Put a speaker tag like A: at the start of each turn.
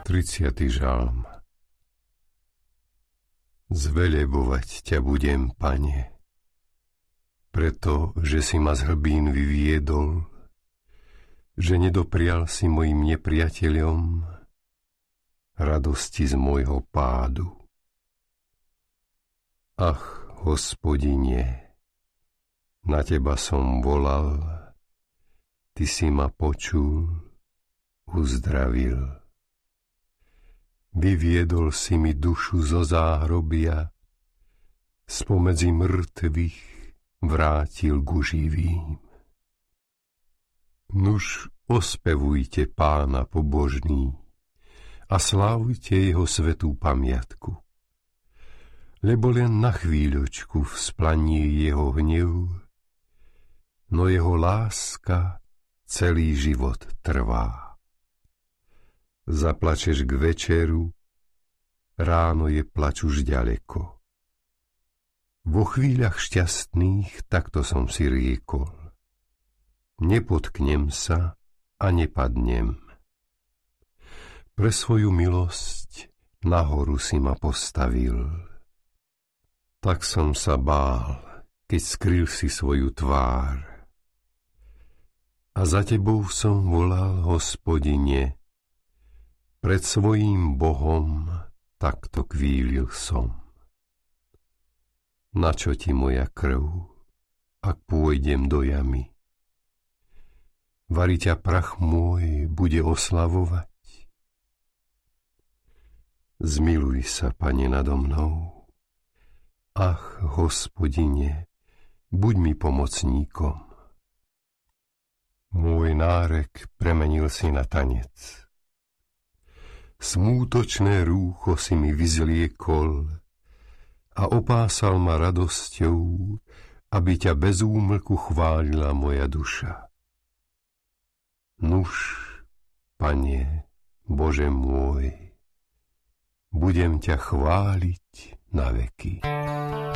A: 30. žalm. Zvelebovať ťa budem, Pane, preto, že si ma z hlbín vyviedol, že nedoprial si mojim nepriateľom radosti z môjho pádu. Ach, Hospodine, na teba som volal, ty si ma počul, uzdravil. Vyviedol si mi dušu zo záhrobia, spomedzi mŕtvych vrátil ku živým. Nuž ospevujte Pána pobožný a slávujte jeho svätú pamiatku, lebo len na chvíľočku vzplanie jeho hnev, no jeho láska celý život trvá. Zaplačeš k večeru, ráno je plač už ďaleko. Vo chvíľach šťastných takto som si riekol. Nepotknem sa a nepadnem. Pre svoju milosť nahoru si ma postavil. Tak som sa bál, keď skryl si svoju tvár. A za tebou som volal, Hospodine, pred svojím Bohom takto kvílil som. Načo ti moja krv, ak pôjdem do jamy? Vari ťa prach môj bude oslavovať? Zmiluj sa, Pane, nado mnou. Ach, Hospodine, buď mi pomocníkom. Môj nárek premenil si na tanec. Smútočné rúcho si mi vyzliekol a opásal ma radosťou, aby ťa bez úmlku chválila moja duša. Nuž, Pane, Bože môj, budem ťa chváliť na veky.